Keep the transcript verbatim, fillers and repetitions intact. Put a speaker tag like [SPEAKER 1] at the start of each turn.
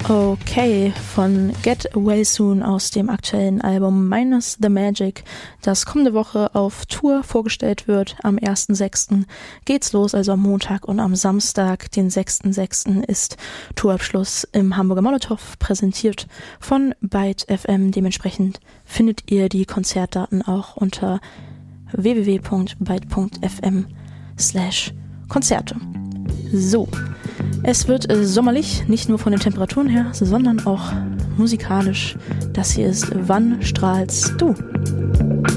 [SPEAKER 1] Okay, von Get Away Soon aus dem aktuellen Album Minus the Magic, das kommende Woche auf Tour vorgestellt wird. Am ersten sechsten geht's los, also am Montag, und am Samstag, den sechsten sechsten ist Tourabschluss im Hamburger Molotow, präsentiert von Byte F M. Dementsprechend findet ihr die Konzertdaten auch unter w w w punkt byte punkt f m slash Konzerte. So, es wird äh, sommerlich, nicht nur von den Temperaturen her, sondern auch musikalisch. Das hier ist Wann strahlst du?